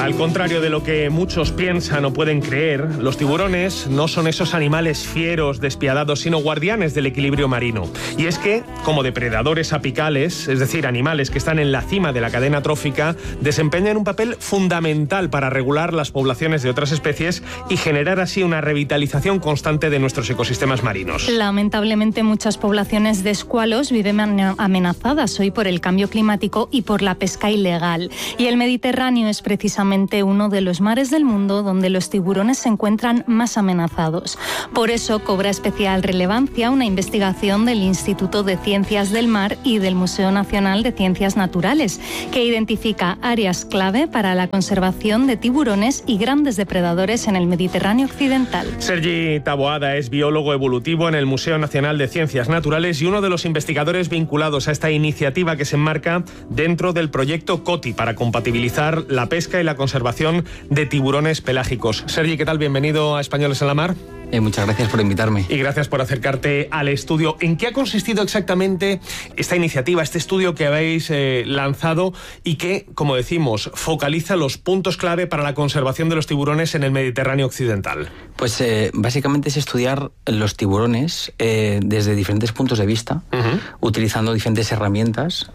Al contrario de lo que muchos piensan o pueden creer, los tiburones no son esos animales fieros, despiadados, sino guardianes del equilibrio marino. Y es que, como depredadores apicales, es decir, animales que están en la cima de la cadena trófica, desempeñan un papel fundamental para regular las poblaciones de otras especies y generar así una revitalización constante de nuestros ecosistemas marinos. Lamentablemente, muchas poblaciones de escualos viven amenazadas hoy por el cambio climático y por la pesca ilegal. Y el Mediterráneo es precisamente uno de los mares del mundo donde los tiburones se encuentran más amenazados. Por eso cobra especial relevancia una investigación del Instituto de Ciencias del Mar y del Museo Nacional de Ciencias Naturales, que identifica áreas clave para la conservación de tiburones y grandes depredadores en el Mediterráneo occidental. Sergi Taboada es biólogo evolutivo en el Museo Nacional de Ciencias Naturales y uno de los investigadores vinculados a esta iniciativa que se enmarca dentro del proyecto COTI para compatibilizar la pesca y la conservación de tiburones pelágicos. Sergi, ¿qué tal? Bienvenido a Españoles en la Mar. Muchas gracias por invitarme. Y gracias por acercarte al estudio. ¿En qué ha consistido exactamente esta iniciativa, este estudio que habéis lanzado y que, como decimos, focaliza los puntos clave para la conservación de los tiburones en el Mediterráneo occidental? Pues básicamente es estudiar los tiburones desde diferentes puntos de vista, utilizando diferentes herramientas.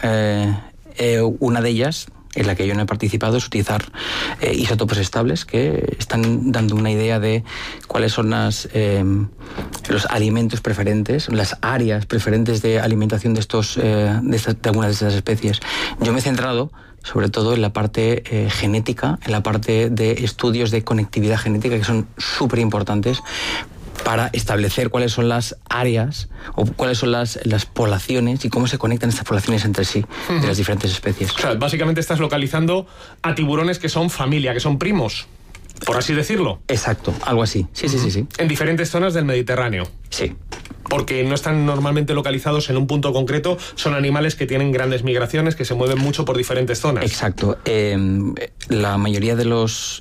Una de ellas, en la que yo no he participado, es utilizar isótopos estables que están dando una idea de cuáles son los alimentos preferentes, las áreas preferentes de alimentación de algunas de estas especies. Yo me he centrado sobre todo en la parte genética, en la parte de estudios de conectividad genética, que son súper importantes para establecer cuáles son las áreas o cuáles son las poblaciones y cómo se conectan estas poblaciones entre sí de las diferentes especies. O sea, básicamente estás localizando a tiburones que son familia, que son primos, por así decirlo. Exacto, algo así. Sí. En diferentes zonas del Mediterráneo. Sí. Porque no están normalmente localizados en un punto concreto, son animales que tienen grandes migraciones, que se mueven mucho por diferentes zonas. Exacto. La mayoría de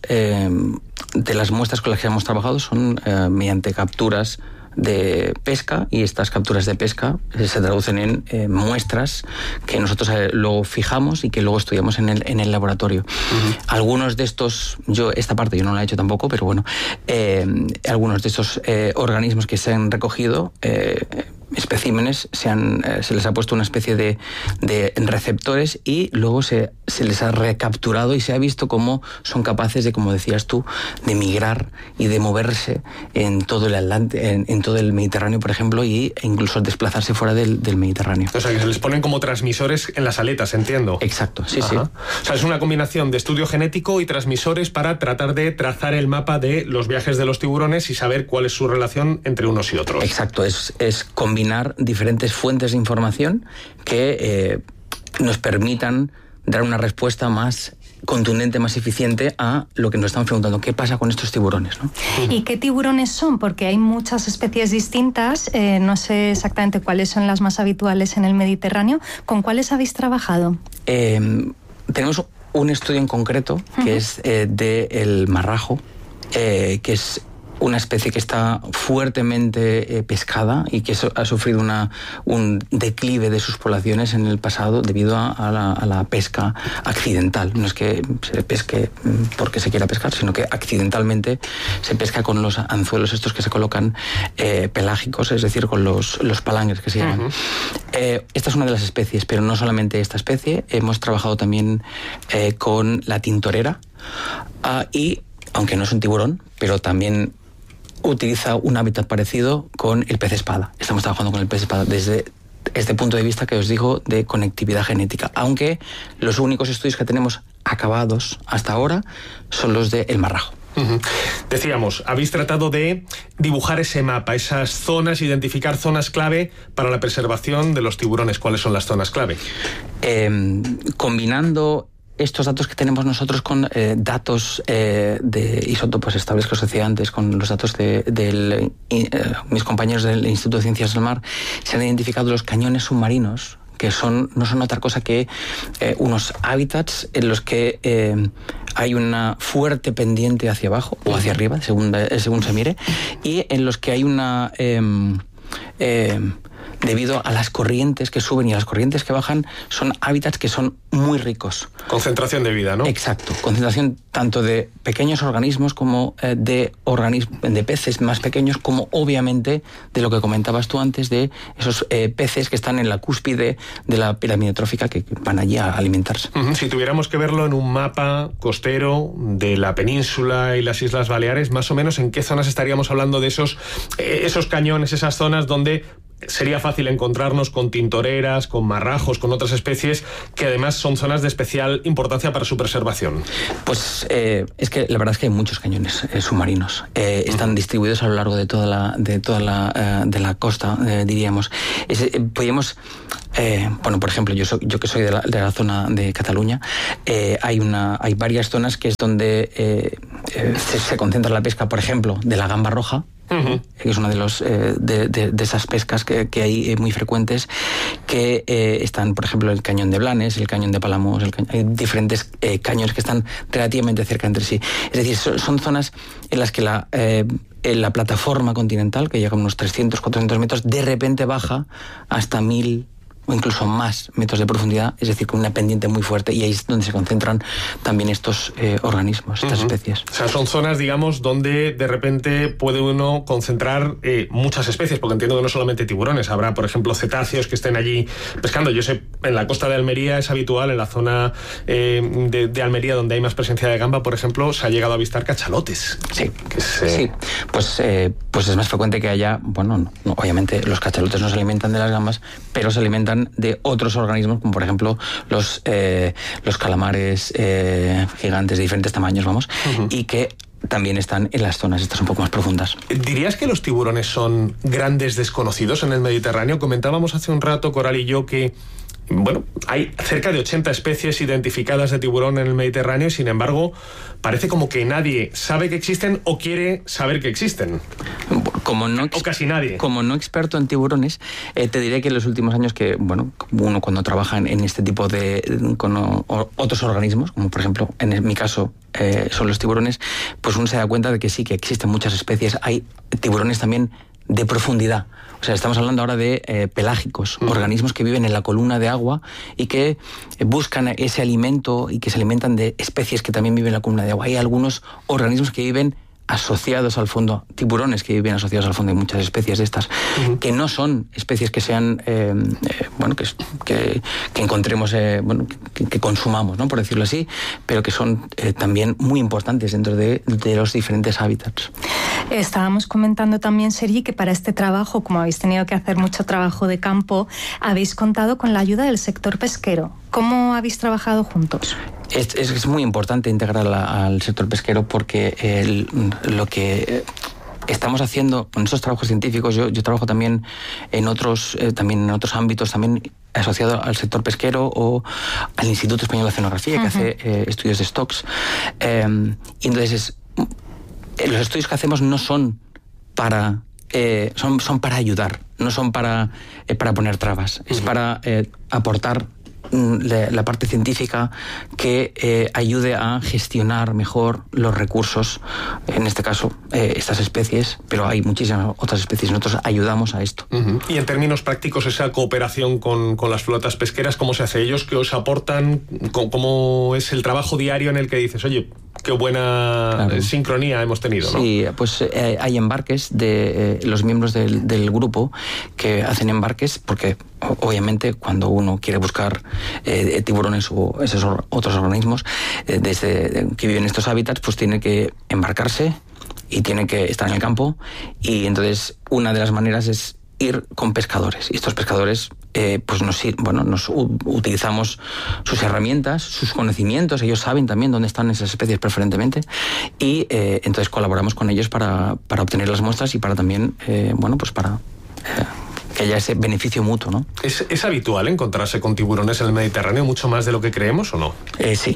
las muestras con las que hemos trabajado son mediante capturas de pesca, y estas capturas de pesca se traducen en muestras que nosotros luego fijamos y que luego estudiamos en el laboratorio. Algunos de estos, esta parte yo no la he hecho tampoco, pero bueno, algunos de estos organismos que se han recogido, especímenes, se les ha puesto una especie de receptores y luego se les ha recapturado y se ha visto cómo son capaces de, como decías tú, de migrar y de moverse en todo el Atlántico, en todo el Mediterráneo, por ejemplo, e incluso desplazarse fuera del Mediterráneo. O sea, que se les ponen como transmisores en las aletas, entiendo. Exacto, sí. O sea, es una combinación de estudio genético y transmisores para tratar de trazar el mapa de los viajes de los tiburones y saber cuál es su relación entre unos y otros. Exacto, es combinar diferentes fuentes de información que nos permitan dar una respuesta más contundente, más eficiente a lo que nos estamos preguntando: ¿qué pasa con estos tiburones, ¿no? ¿Y qué tiburones son? Porque hay muchas especies distintas, no sé exactamente cuáles son las más habituales en el Mediterráneo. ¿Con cuáles habéis trabajado? Tenemos un estudio en concreto que es del marrajo, que es una especie que está fuertemente pescada y que ha sufrido un declive de sus poblaciones en el pasado debido a la pesca accidental. No es que se pesque porque se quiera pescar, sino que accidentalmente se pesca con los anzuelos estos que se colocan pelágicos, es decir, con los palangres que se llaman. Esta es una de las especies, pero no solamente esta especie. Hemos trabajado también con la tintorera y, aunque no es un tiburón, pero también utiliza un hábitat parecido con el pez espada. Estamos trabajando con el pez espada desde este punto de vista que os digo de conectividad genética, aunque los únicos estudios que tenemos acabados hasta ahora son los del marrajo. Decíamos, habéis tratado de dibujar ese mapa, esas zonas, identificar zonas clave para la preservación de los tiburones. ¿Cuáles son las zonas clave? Combinando estos datos que tenemos nosotros con datos de isótopos estables que os decía antes, con los datos de mis compañeros del Instituto de Ciencias del Mar, se han identificado los cañones submarinos, que no son otra cosa que unos hábitats en los que hay una fuerte pendiente hacia abajo o hacia arriba, según se mire, y en los que hay una debido a las corrientes que suben y a las corrientes que bajan. Son hábitats que son muy ricos. Concentración de vida, ¿no? Exacto. Concentración tanto de pequeños organismos como de peces más pequeños, como obviamente de lo que comentabas tú antes, de esos peces que están en la cúspide de la pirámide trófica, que van allí a alimentarse. Si tuviéramos que verlo en un mapa costero de la península y las Islas Baleares, más o menos en qué zonas estaríamos hablando de esos cañones, esas zonas donde sería fácil encontrarnos con tintoreras, con marrajos, con otras especies que además son zonas de especial importancia para su preservación. Pues es que la verdad es que hay muchos cañones submarinos. Están distribuidos a lo largo de toda la costa, diríamos. Podríamos, bueno, por ejemplo, yo que soy de la zona de Cataluña, hay varias zonas que es donde se concentra la pesca, por ejemplo, de la gamba roja. Que es una de esas pescas que hay muy frecuentes, que están, por ejemplo, el cañón de Blanes, el cañón de Palamós, hay diferentes cañones que están relativamente cerca entre sí. Es decir, son zonas en las que la plataforma continental, que llega a unos 300-400 metros, de repente baja hasta 1000 o incluso más metros de profundidad, es decir, con una pendiente muy fuerte, y ahí es donde se concentran también estos organismos, estas especies. O sea, son zonas, digamos, donde de repente puede uno concentrar muchas especies, porque entiendo que no solamente tiburones, habrá, por ejemplo, cetáceos que estén allí pescando. Yo sé, en la costa de Almería es habitual, en la zona de Almería, donde hay más presencia de gamba, por ejemplo, se ha llegado a avistar cachalotes. Sí, sí. Pues es más frecuente que haya, bueno, no, obviamente los cachalotes no se alimentan de las gambas, pero se alimentan de otros organismos, como por ejemplo los calamares gigantes de diferentes tamaños, y que también están en las zonas estas un poco más profundas. ¿Dirías que los tiburones son grandes desconocidos en el Mediterráneo? Comentábamos hace un rato, Coral y yo, que bueno, hay cerca de 80 especies identificadas de tiburón en el Mediterráneo y, sin embargo, parece como que nadie sabe que existen o quiere saber que existen. O casi nadie. Como no experto en tiburones, te diré que en los últimos años que, bueno, uno cuando trabaja en este tipo con otros organismos, como por ejemplo, en mi caso, son los tiburones, pues uno se da cuenta de que sí, que existen muchas especies. Hay tiburones también de profundidad. O sea, estamos hablando ahora de pelágicos, organismos que viven en la columna de agua y que buscan ese alimento y que se alimentan de especies que también viven en la columna de agua. Hay algunos organismos que viven asociados al fondo, tiburones que viven asociados al fondo, hay muchas especies de estas, que no son especies que sean, que encontremos, que consumamos, ¿no?, por decirlo así, pero que son también muy importantes dentro de los diferentes hábitats. Estábamos comentando también, Sergi, que para este trabajo, como habéis tenido que hacer mucho trabajo de campo, habéis contado con la ayuda del sector pesquero. ¿Cómo habéis trabajado juntos? Es muy importante integrar al sector pesquero porque lo que estamos haciendo con esos trabajos científicos, yo trabajo también en otros ámbitos, también asociado al sector pesquero o al Instituto Español de Oceanografía, que hace estudios de stocks. Y entonces los estudios que hacemos no son para son para ayudar, no son para poner trabas, es para aportar la parte científica que ayude a gestionar mejor los recursos, en este caso estas especies, pero hay muchísimas otras especies. Nosotros ayudamos a esto. Y en términos prácticos, esa cooperación con las flotas pesqueras, ¿cómo se hace? ¿Ellos qué os aportan? ¿Cómo es el trabajo diario en el que dices, oye, qué buena sincronía hemos tenido, ¿no? Sí, pues hay embarques de los miembros del grupo que hacen embarques, porque obviamente cuando uno quiere buscar tiburones o esos otros organismos que viven en estos hábitats, pues tiene que embarcarse y tiene que estar en el campo, y entonces una de las maneras es ir con pescadores, y estos pescadores pues nos utilizamos sus herramientas, sus conocimientos. Ellos saben también dónde están esas especies preferentemente, y entonces colaboramos con ellos para obtener las muestras y para también para que haya ese beneficio mutuo, ¿no? ¿Es habitual encontrarse con tiburones en el Mediterráneo, mucho más de lo que creemos, o no? Sí.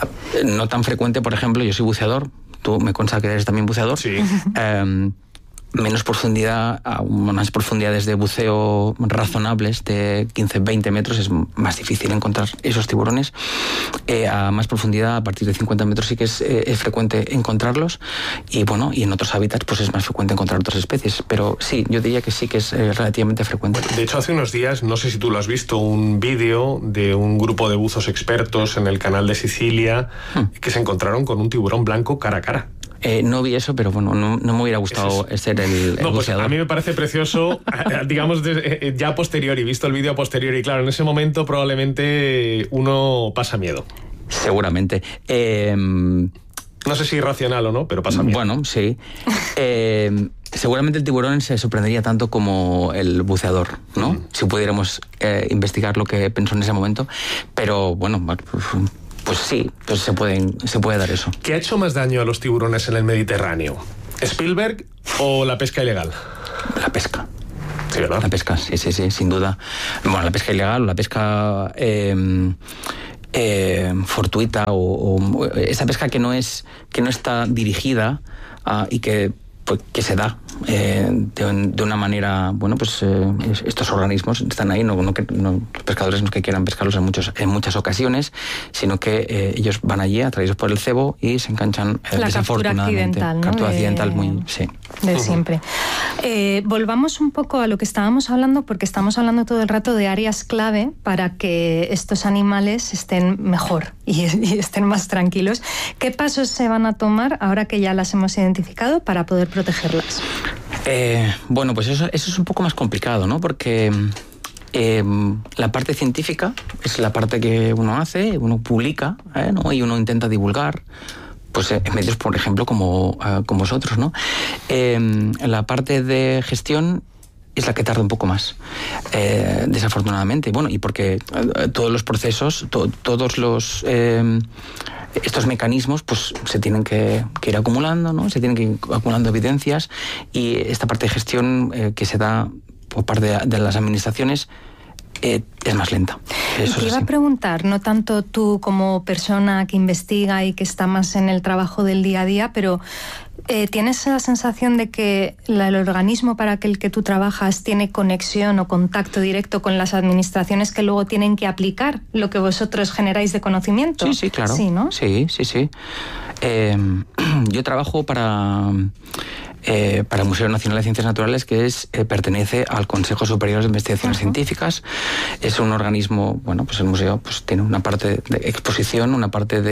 No tan frecuente, por ejemplo, yo soy buceador, tú me consta que eres también buceador. Sí. menos profundidad, a unas profundidades de buceo razonables de 15-20 metros es más difícil encontrar esos tiburones. A más profundidad, a partir de 50 metros sí que es frecuente encontrarlos, y bueno, y en otros hábitats pues es más frecuente encontrar otras especies, pero sí, yo diría que sí que es relativamente frecuente. De hecho, hace unos días, no sé si tú lo has visto, un vídeo de un grupo de buzos expertos en el canal de Sicilia que se encontraron con un tiburón blanco cara a cara. No vi eso, pero bueno, no me hubiera gustado ser el pues buceador. A mí me parece precioso, digamos, ya a posteriori, visto el vídeo a posteriori, y claro, en ese momento probablemente uno pasa miedo. Seguramente. No sé si irracional o no, pero pasa miedo. Bueno, sí. Seguramente el tiburón se sorprendería tanto como el buceador, ¿no? Si pudiéramos investigar lo que pensó en ese momento. Pero bueno, pues sí, pues se puede dar eso. ¿Qué ha hecho más daño a los tiburones en el Mediterráneo? ¿Spielberg o la pesca ilegal? La pesca. Sí, ¿verdad? La pesca, sí, sin duda. Bueno, la pesca ilegal, la pesca fortuita, o esa pesca que no está dirigida y que se da de una manera, bueno, pues estos organismos están ahí, los pescadores no es que quieran pescarlos en muchas ocasiones, sino que ellos van allí atraídos por el cebo y se enganchan desafortunadamente. Captura accidental, muy, sí. De siempre. Volvamos un poco a lo que estábamos hablando, porque estamos hablando todo el rato de áreas clave para que estos animales estén mejor y estén más tranquilos. ¿Qué pasos se van a tomar ahora que ya las hemos identificado para poder protegerlas? Bueno, pues eso es un poco más complicado, ¿no? Porque la parte científica es la parte que uno hace, uno publica, ¿no? Y uno intenta divulgar, pues en medios, por ejemplo, como vosotros, ¿no? La parte de gestión es la que tarda un poco más, desafortunadamente. Bueno, y porque todos los procesos, todos los estos mecanismos, pues se tienen que ir acumulando, ¿no? Se tienen que ir acumulando evidencias, y esta parte de gestión que se da por parte de las administraciones es más lenta. Eso te iba a preguntar, no tanto tú como persona que investiga y que está más en el trabajo del día a día, pero ¿tienes la sensación de que el organismo para el que tú trabajas tiene conexión o contacto directo con las administraciones que luego tienen que aplicar lo que vosotros generáis de conocimiento? Sí, claro. Sí, ¿no? Sí. Yo trabajo para el Museo Nacional de Ciencias Naturales, que pertenece al Consejo Superior de Investigaciones Científicas. Es un organismo, bueno, pues el museo pues tiene una parte de exposición, una parte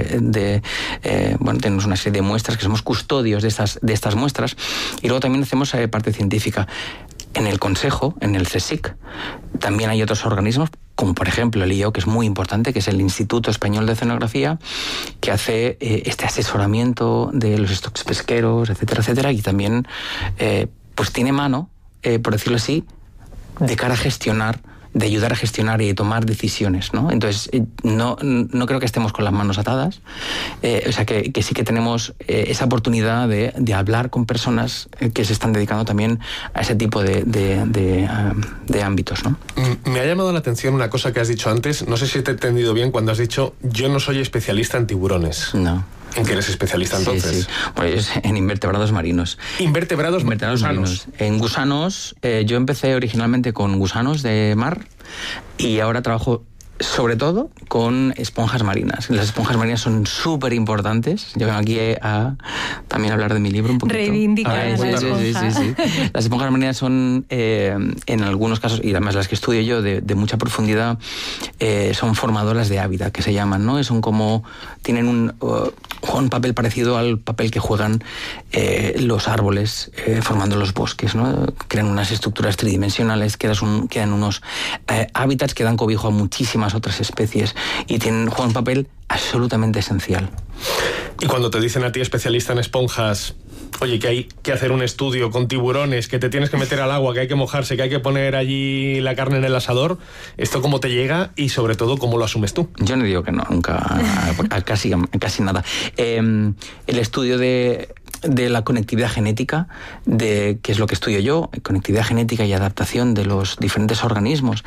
bueno, tenemos una serie de muestras que somos custodios de estas muestras, y luego también hacemos parte científica. En el Consejo, en el CSIC, también hay otros organismos, como por ejemplo el IO, que es muy importante, que es el Instituto Español de Oceanografía, que hace este asesoramiento de los stocks pesqueros, etcétera, y también pues tiene mano, por decirlo así, de cara a gestionar, de ayudar a gestionar y tomar decisiones, ¿no? Entonces, no creo que estemos con las manos atadas, o sea, que sí que tenemos esa oportunidad de hablar con personas que se están dedicando también a ese tipo de ámbitos, ¿no? Me ha llamado la atención una cosa que has dicho antes, no sé si te he entendido bien cuando has dicho, yo no soy especialista en tiburones. No. ¿En qué eres especialista entonces? Sí. Pues en invertebrados marinos. ¿Invertebrados marinos? En gusanos. Yo empecé originalmente con gusanos de mar, y ahora trabajo sobre todo con esponjas marinas. Las esponjas marinas son súper importantes. Yo vengo aquí a también hablar de mi libro un poquito. Reivindicar sí. Las esponjas marinas son, en algunos casos, y además las que estudio yo de mucha profundidad, son formadoras de hábitat, que se llaman, ¿no? Tienen un papel parecido al papel que juegan los árboles formando los bosques, ¿no? Crean unas estructuras tridimensionales, quedan unos hábitats que dan cobijo a muchísimas otras especies, y juegan un papel absolutamente esencial. Y cuando te dicen a ti, especialista en esponjas, oye, que hay que hacer un estudio con tiburones, que te tienes que meter al agua, que hay que mojarse, que hay que poner allí la carne en el asador, ¿esto cómo te llega y sobre todo cómo lo asumes tú? Yo no digo que no, nunca, casi nada. El estudio de la conectividad genética, que es lo que estudio yo, conectividad genética y adaptación de los diferentes organismos,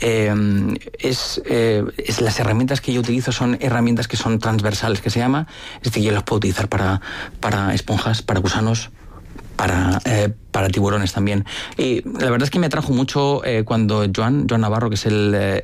las herramientas que yo utilizo son herramientas que son transversales, que se llama, es decir, yo las puedo utilizar para esponjas, para gusanos, para tiburones también. Y la verdad es que me atrajo mucho cuando Joan Navarro, que es el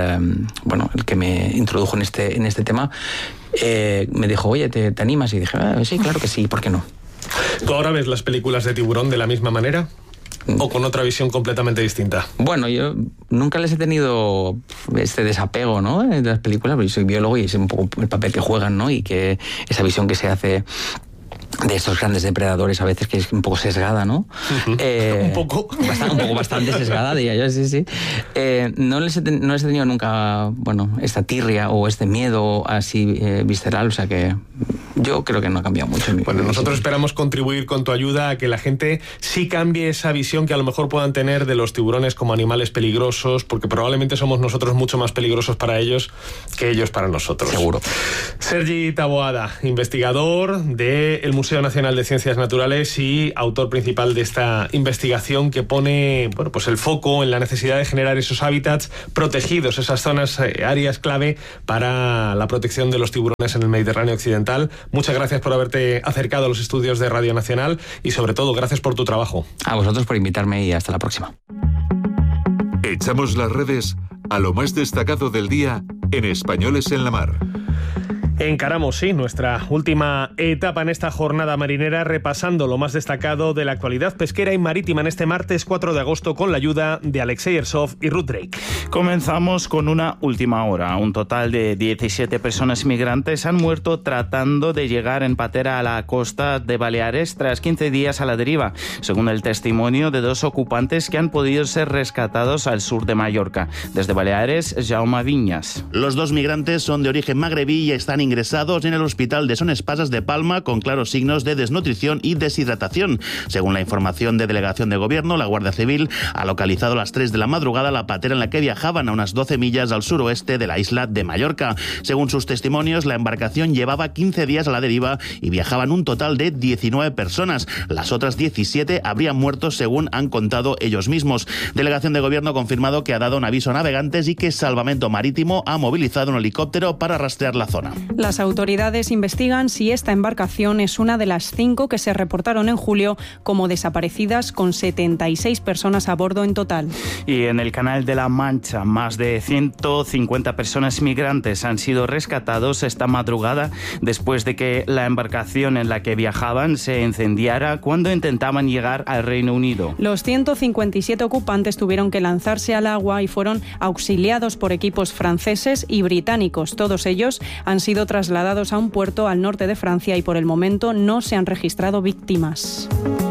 que me introdujo en este tema, me dijo, oye, ¿te animas? Y dije, sí, claro que sí, ¿por qué no? ¿Tú ahora ves las películas de tiburón de la misma manera? ¿O con otra visión completamente distinta? Bueno, yo nunca les he tenido este desapego, ¿no?, de las películas, porque yo soy biólogo y es un poco el papel que juegan, ¿no?, y que esa visión que se hace de estos grandes depredadores a veces que es un poco sesgada, ¿no? Un poco. Bastante sesgada, diría yo, sí. No les he tenido nunca, esta tirria o este miedo así visceral, o sea que yo creo que no ha cambiado mucho. Bueno, nosotros esperamos contribuir con tu ayuda a que la gente sí cambie esa visión que a lo mejor puedan tener de los tiburones como animales peligrosos, porque probablemente somos nosotros mucho más peligrosos para ellos que ellos para nosotros. Seguro. Sergi Taboada, investigador del Museo Nacional de Ciencias Naturales y autor principal de esta investigación que pone el foco en la necesidad de generar esos hábitats protegidos, esas zonas, áreas clave para la protección de los tiburones en el Mediterráneo occidental. Muchas gracias por haberte acercado a los estudios de Radio Nacional y sobre todo gracias por tu trabajo. A vosotros por invitarme y hasta la próxima. Echamos las redes a lo más destacado del día en Españoles en la Mar. Encaramos, sí, nuestra última etapa en esta jornada marinera, repasando lo más destacado de la actualidad pesquera y marítima en este martes 4 de agosto con la ayuda de Alexei Ersov y Ruth Drake. Comenzamos con una última hora. Un total de 17 personas migrantes han muerto tratando de llegar en patera a la costa de Baleares tras 15 días a la deriva, según el testimonio de 2 ocupantes que han podido ser rescatados al sur de Mallorca. Desde Baleares, Jaume Viñas. Los 2 migrantes son de origen magrebí y están ingresados en el hospital de Son Espasas de Palma con claros signos de desnutrición y deshidratación. Según la información de delegación de gobierno, la Guardia Civil ha localizado a las 3 de la madrugada la patera en la que viajaban a unas 12 millas al suroeste de la isla de Mallorca. Según sus testimonios, la embarcación llevaba 15 días a la deriva y viajaban un total de 19 personas. Las otras 17 habrían muerto según han contado ellos mismos. Delegación de gobierno ha confirmado que ha dado un aviso a navegantes y que Salvamento Marítimo ha movilizado un helicóptero para rastrear la zona. Las autoridades investigan si esta embarcación es una de las 5 que se reportaron en julio como desaparecidas, con 76 personas a bordo en total. Y en el Canal de la Mancha, más de 150 personas migrantes han sido rescatados esta madrugada después de que la embarcación en la que viajaban se incendiara cuando intentaban llegar al Reino Unido. Los 157 ocupantes tuvieron que lanzarse al agua y fueron auxiliados por equipos franceses y británicos. Todos ellos han sido trasladados a un puerto al norte de Francia y por el momento no se han registrado víctimas.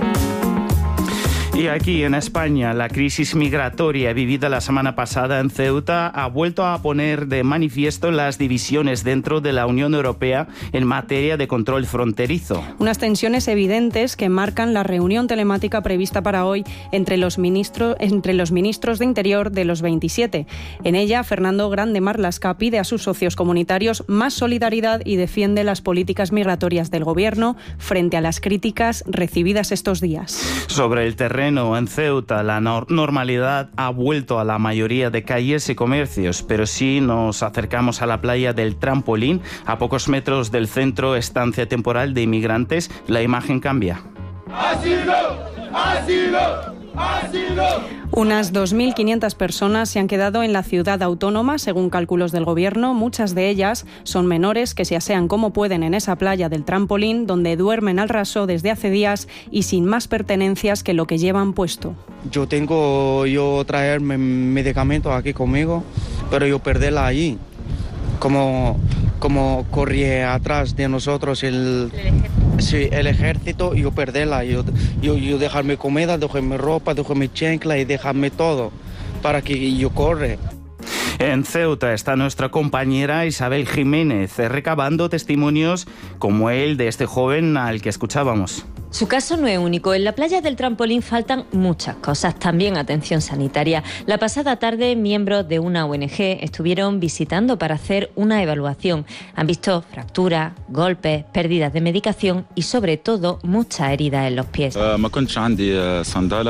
Y aquí en España, la crisis migratoria vivida la semana pasada en Ceuta ha vuelto a poner de manifiesto las divisiones dentro de la Unión Europea en materia de control fronterizo. Unas tensiones evidentes que marcan la reunión telemática prevista para hoy entre los ministros de Interior de los 27. En ella, Fernando Grande Marlaska pide a sus socios comunitarios más solidaridad y defiende las políticas migratorias del Gobierno frente a las críticas recibidas estos días. Sobre el terreno en Ceuta, la normalidad ha vuelto a la mayoría de calles y comercios, pero si nos acercamos a la playa del Trampolín, a pocos metros del centro estancia temporal de inmigrantes, la imagen cambia. ¡Asilo! ¡Asilo! Unas 2.500 personas se han quedado en la ciudad autónoma, según cálculos del Gobierno. Muchas de ellas son menores que se asean como pueden en esa playa del Trampolín, donde duermen al raso desde hace días y sin más pertenencias que lo que llevan puesto. Yo traer medicamentos aquí conmigo, pero yo perderla allí. Como corría atrás de nosotros el ejército, yo perderla, yo dejarme comida, dejarme ropa, dejarme chancla y dejarme todo para que yo corra. En Ceuta está nuestra compañera Isabel Jiménez, recabando testimonios como el de este joven al que escuchábamos. Su caso no es único. En la playa del Trampolín faltan muchas cosas, también atención sanitaria. La pasada tarde, miembros de una ONG estuvieron visitando para hacer una evaluación. Han visto fracturas, golpes, pérdidas de medicación y, sobre todo, muchas heridas en los pies.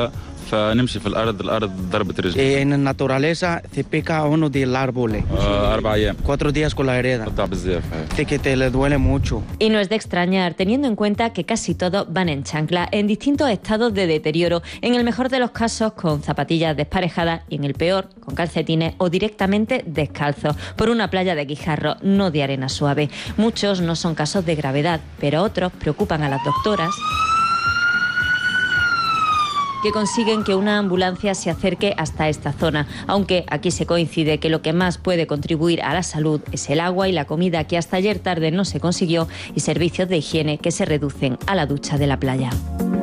En la naturaleza se pica uno del árbol. 4 días con la herida. Que te le duele mucho. Y no es de extrañar, teniendo en cuenta que casi todos van en chancla, en distintos estados de deterioro, en el mejor de los casos con zapatillas desparejadas y en el peor con calcetines o directamente descalzos, por una playa de guijarro, no de arena suave. Muchos no son casos de gravedad, pero otros preocupan a las doctoras, que consiguen que una ambulancia se acerque hasta esta zona, aunque aquí se coincide que lo que más puede contribuir a la salud es el agua y la comida, que hasta ayer tarde no se consiguió, y servicios de higiene que se reducen a la ducha de la playa.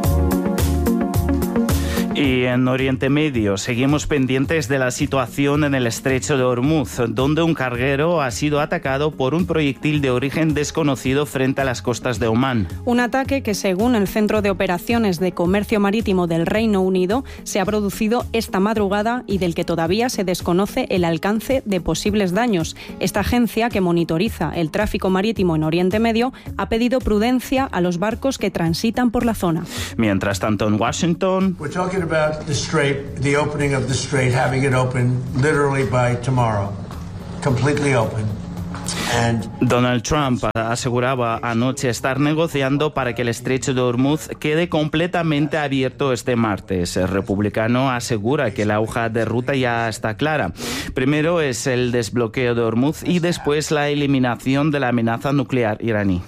Y en Oriente Medio seguimos pendientes de la situación en el estrecho de Hormuz, donde un carguero ha sido atacado por un proyectil de origen desconocido frente a las costas de Omán. Un ataque que, según el Centro de Operaciones de Comercio Marítimo del Reino Unido, se ha producido esta madrugada y del que todavía se desconoce el alcance de posibles daños. Esta agencia, que monitoriza el tráfico marítimo en Oriente Medio, ha pedido prudencia a los barcos que transitan por la zona. Mientras tanto, en Washington, about the strait, the opening of the strait, having it open literally by tomorrow, completely open. Donald Trump aseguraba anoche estar negociando para que el estrecho de Hormuz quede completamente abierto este martes. El republicano asegura que la hoja de ruta ya está clara. Primero es el desbloqueo de Hormuz y después la eliminación de la amenaza nuclear iraní.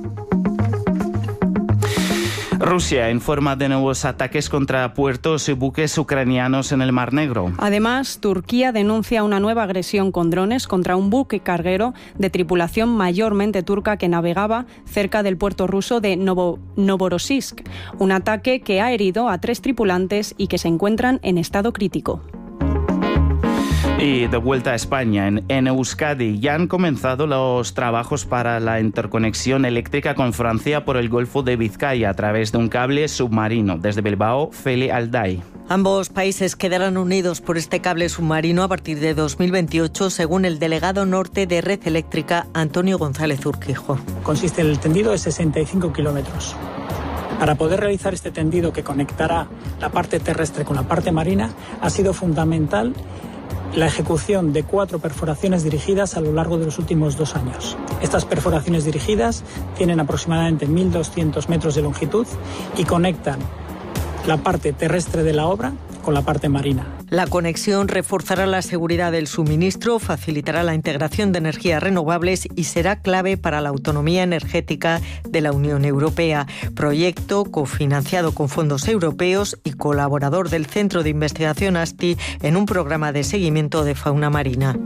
Rusia informa de nuevos ataques contra puertos y buques ucranianos en el Mar Negro. Además, Turquía denuncia una nueva agresión con drones contra un buque carguero de tripulación mayormente turca que navegaba cerca del puerto ruso de Novorossiysk. Un ataque que ha herido a 3 tripulantes y que se encuentran en estado crítico. Y de vuelta a España, en Euskadi ya han comenzado los trabajos para la interconexión eléctrica con Francia por el Golfo de Vizcaya a través de un cable submarino. Desde Bilbao, Feli Alday. Ambos países quedarán unidos por este cable submarino a partir de 2028, según el delegado norte de Red Eléctrica, Antonio González Urquijo. Consiste en el tendido de 65 kilómetros. Para poder realizar este tendido que conectará la parte terrestre con la parte marina, ha sido fundamental la ejecución de 4 perforaciones dirigidas a lo largo de los últimos 2 años. Estas perforaciones dirigidas tienen aproximadamente 1.200 metros de longitud y conectan la parte terrestre de la obra con la parte marina. La conexión reforzará la seguridad del suministro, facilitará la integración de energías renovables y será clave para la autonomía energética de la Unión Europea. Proyecto cofinanciado con fondos europeos y colaborador del Centro de Investigación ASTI en un programa de seguimiento de fauna marina.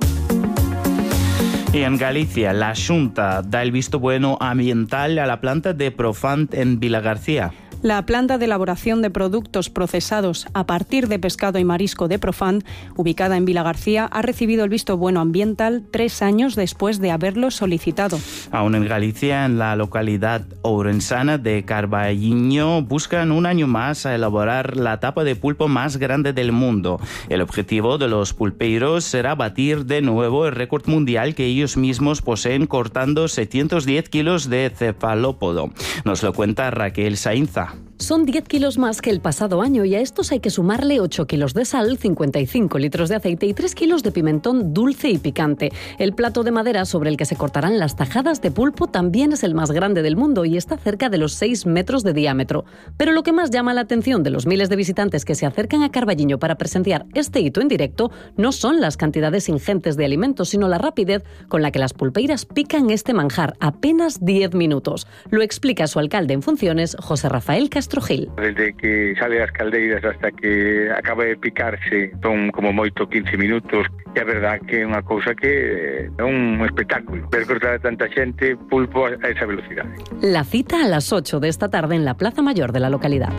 Y en Galicia, la Xunta da el visto bueno ambiental a la planta de Profant en Vilagarcía. La planta de elaboración de productos procesados a partir de pescado y marisco de Profant, ubicada en Vilagarcía, ha recibido el visto bueno ambiental 3 años después de haberlo solicitado. Aún en Galicia, en la localidad ourensana de Carballiño, buscan un año más a elaborar la tapa de pulpo más grande del mundo. El objetivo de los pulpeiros será batir de nuevo el récord mundial que ellos mismos poseen cortando 710 kilos de cefalópodo. Nos lo cuenta Raquel Sainza. Son 10 kilos más que el pasado año y a estos hay que sumarle 8 kilos de sal, 55 litros de aceite y 3 kilos de pimentón dulce y picante. El plato de madera sobre el que se cortarán las tajadas de pulpo también es el más grande del mundo y está cerca de los 6 metros de diámetro. Pero lo que más llama la atención de los miles de visitantes que se acercan a Carballiño para presenciar este hito en directo no son las cantidades ingentes de alimentos, sino la rapidez con la que las pulpeiras pican este manjar, apenas 10 minutos. Lo explica su alcalde en funciones, José Rafael Castro Gil. Desde que sale das caldeiras hasta que acaba de picarse son como moito 15 minutos. E é verdad que é unha cousa que é un espectáculo ver cortar a tanta xente pulpo a esa velocidade. La cita a las 8 de esta tarde en la Plaza Mayor de la localidad.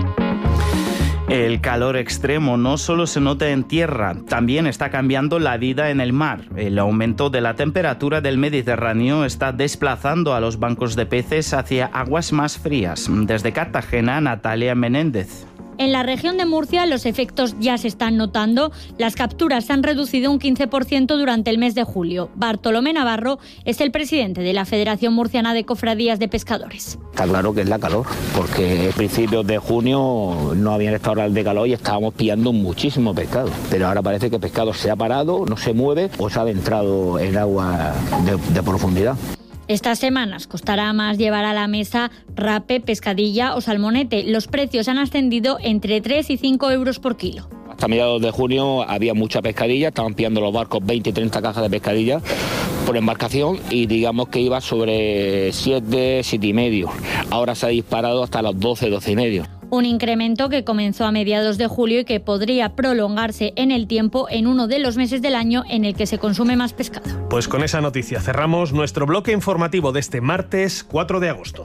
El calor extremo no solo se nota en tierra, también está cambiando la vida en el mar. El aumento de la temperatura del Mediterráneo está desplazando a los bancos de peces hacia aguas más frías. Desde Cartagena, Natalia Menéndez. En la región de Murcia los efectos ya se están notando. Las capturas se han reducido un 15% durante el mes de julio. Bartolomé Navarro es el presidente de la Federación Murciana de Cofradías de Pescadores. Está claro que es la calor, porque a principios de junio no habían estado horas de calor y estábamos pillando muchísimo pescado. Pero ahora parece que el pescado se ha parado, no se mueve o se ha adentrado en agua de profundidad. Estas semanas costará más llevar a la mesa rape, pescadilla o salmonete. Los precios han ascendido entre 3 y 5 euros por kilo. Hasta mediados de junio había mucha pescadilla, estaban pillando los barcos 20 y 30 cajas de pescadilla por embarcación y digamos que iba sobre 7 y medio. Ahora se ha disparado hasta los 12 y medio. Un incremento que comenzó a mediados de julio y que podría prolongarse en el tiempo en uno de los meses del año en el que se consume más pescado. Pues con esa noticia cerramos nuestro bloque informativo de este martes 4 de agosto.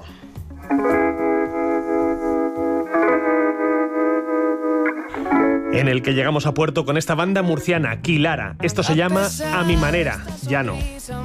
En el que llegamos a puerto con esta banda murciana, Quilara. Esto se llama A mi manera, ya no.